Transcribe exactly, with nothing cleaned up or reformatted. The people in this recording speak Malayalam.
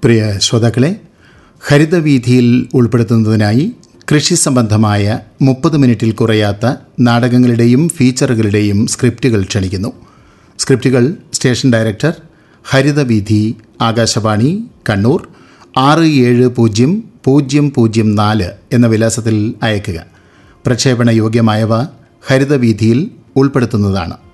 പ്രിയ ശ്രോതാക്കളെ, ഹരിതവീഥിയിൽ ഉൾപ്പെടുത്തുന്നതിനായി കൃഷി സംബന്ധമായ മുപ്പത് മിനിറ്റിൽ കുറയാത്ത നാടകങ്ങളുടെയും ഫീച്ചറുകളുടെയും സ്ക്രിപ്റ്റുകൾ ക്ഷണിക്കുന്നു. സ്ക്രിപ്റ്റുകൾ സ്റ്റേഷൻ ഡയറക്ടർ, ഹരിതവീഥി, ആകാശവാണി, കണ്ണൂർ ആറ് ഏഴ് പൂജ്യം പൂജ്യം പൂജ്യം നാല് എന്ന വിലാസത്തിൽ അയയ്ക്കുക. പ്രക്ഷേപണ യോഗ്യമായവ ഹരിതവീഥിയിൽ ഉൾപ്പെടുത്തുന്നതാണ്.